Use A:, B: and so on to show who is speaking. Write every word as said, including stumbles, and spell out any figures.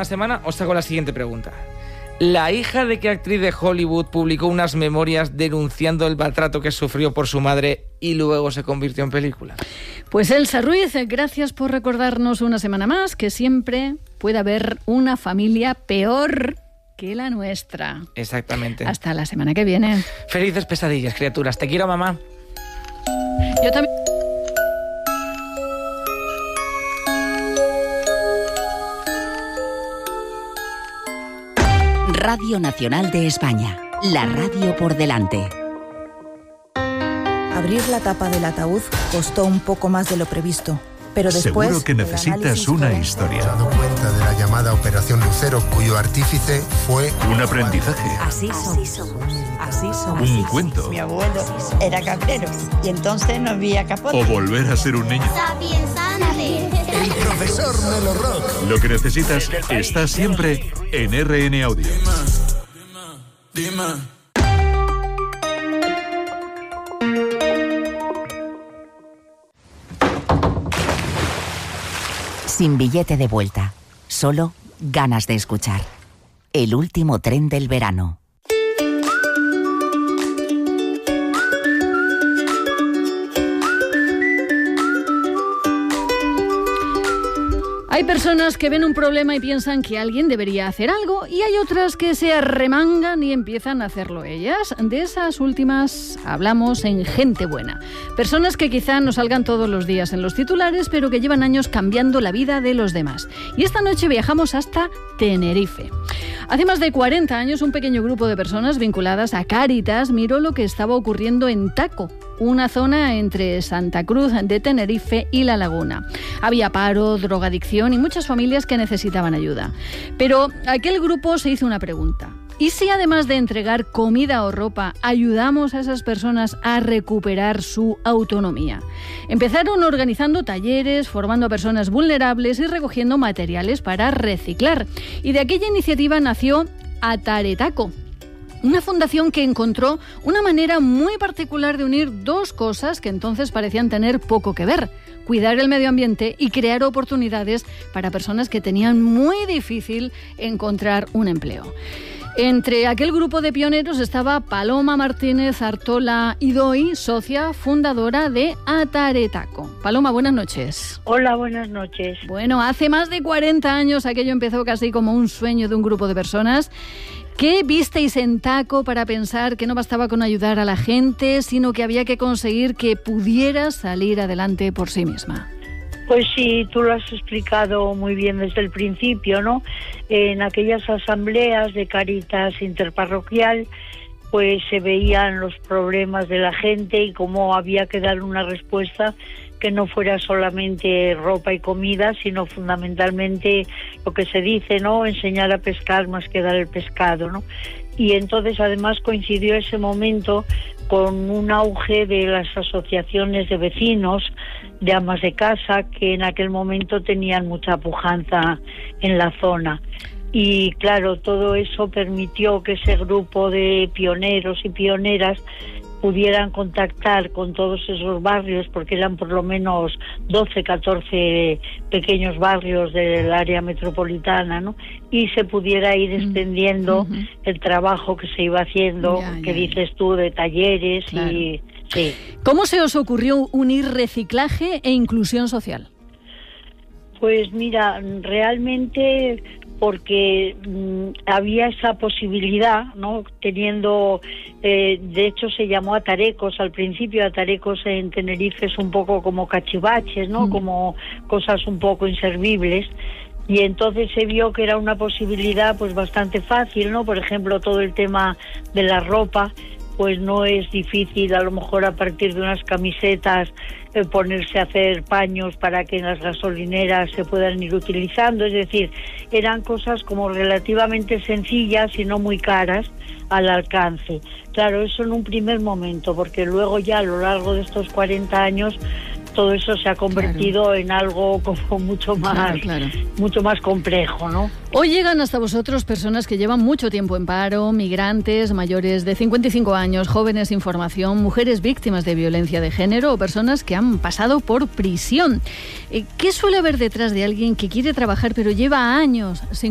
A: próxima semana os hago la siguiente pregunta. ¿La hija de qué actriz de Hollywood publicó unas memorias denunciando el maltrato que sufrió por su madre y luego se convirtió en película?
B: Pues Elsa Ruiz, gracias por recordarnos una semana más que siempre puede haber una familia peor que la nuestra.
A: Exactamente.
B: Hasta la semana que viene.
A: Felices pesadillas, criaturas. Te quiero, mamá.
B: Yo también.
C: Radio Nacional de España, la radio por delante.
D: Abrir la tapa del ataúd costó un poco más de lo previsto, pero después...
E: Seguro que necesitas una
D: fue...
E: historia.
F: Se ha dado cuenta de la llamada Operación Lucero, cuyo artífice fue...
E: Un aprendizaje.
G: Así somos. Así somos.
E: Un cuento.
H: Mi abuelo era cabrero y entonces no había capote.
E: O volver a ser un niño.
F: El profesor Melo Rock.
E: Lo que necesitas está siempre en R N Audio.
F: Dime, dime.
C: Sin billete de vuelta, solo ganas de escuchar. El último tren del verano.
B: Hay personas que ven un problema y piensan que alguien debería hacer algo, y hay otras que se arremangan y empiezan a hacerlo ellas. De esas últimas hablamos en Gente Buena. Personas que quizá no salgan todos los días en los titulares, pero que llevan años cambiando la vida de los demás. Y esta noche viajamos hasta Tenerife. Hace más de cuarenta años, un pequeño grupo de personas vinculadas a Cáritas miró lo que estaba ocurriendo en Taco, una zona entre Santa Cruz de Tenerife y La Laguna. Había paro, drogadicción y muchas familias que necesitaban ayuda. Pero aquel grupo se hizo una pregunta. ¿Y si además de entregar comida o ropa, ayudamos a esas personas a recuperar su autonomía? Empezaron organizando talleres, formando a personas vulnerables y recogiendo materiales para reciclar. Y de aquella iniciativa nació Ataretaco, una fundación que encontró una manera muy particular de unir dos cosas que entonces parecían tener poco que ver: cuidar el medio ambiente y crear oportunidades para personas que tenían muy difícil encontrar un empleo. Entre aquel grupo de pioneros estaba Paloma Martínez Artola Idoy, socia fundadora de Ataretaco. Paloma, buenas noches.
I: Hola, buenas noches.
B: Bueno, hace más de cuarenta años aquello empezó casi como un sueño de un grupo de personas. ¿Qué visteis en Taco para pensar que no bastaba con ayudar a la gente, sino que había que conseguir que pudiera salir adelante por sí misma?
I: Pues sí, tú lo has explicado muy bien desde el principio, ¿no? En aquellas asambleas de Cáritas interparroquial, pues se veían los problemas de la gente y cómo había que dar una respuesta que no fuera solamente ropa y comida, sino fundamentalmente lo que se dice, ¿no? Enseñar a pescar más que dar el pescado, ¿no? Y entonces además coincidió ese momento con un auge de las asociaciones de vecinos, de amas de casa, que en aquel momento tenían mucha pujanza en la zona. Y claro, todo eso permitió que ese grupo de pioneros y pioneras pudieran contactar con todos esos barrios, porque eran por lo menos doce, catorce pequeños barrios del área metropolitana, ¿no? Y se pudiera ir extendiendo uh-huh. el trabajo que se iba haciendo, ya, que ya, dices ya. tú, de talleres. Claro. y sí.
B: ¿Cómo se os ocurrió unir reciclaje e inclusión social?
I: Pues mira, realmente porque mmm, había esa posibilidad, ¿no? Teniendo, eh, de hecho se llamó Atarecos al principio. Atarecos en Tenerife es un poco como cachivaches, ¿no? Mm. Como cosas un poco inservibles. Y entonces se vio que era una posibilidad pues bastante fácil, ¿no? Por ejemplo, todo el tema de la ropa, pues no es difícil a lo mejor a partir de unas camisetas eh, ponerse a hacer paños para que en las gasolineras se puedan ir utilizando. Es decir, eran cosas como relativamente sencillas y no muy caras al alcance. Claro, eso en un primer momento, porque luego ya a lo largo de estos cuarenta años todo eso se ha convertido claro. en algo como mucho más, claro, claro. mucho más complejo, ¿no?
B: Hoy llegan hasta vosotros personas que llevan mucho tiempo en paro, migrantes, mayores de cincuenta y cinco años, jóvenes sin formación, mujeres víctimas de violencia de género o personas que han pasado por prisión. ¿Qué suele haber detrás de alguien que quiere trabajar pero lleva años sin